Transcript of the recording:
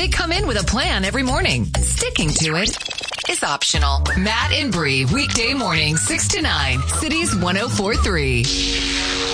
come in with a plan every morning. Sticking to it is optional. Matt and Bree, weekday morning, 6 to 9, Cities 104.3.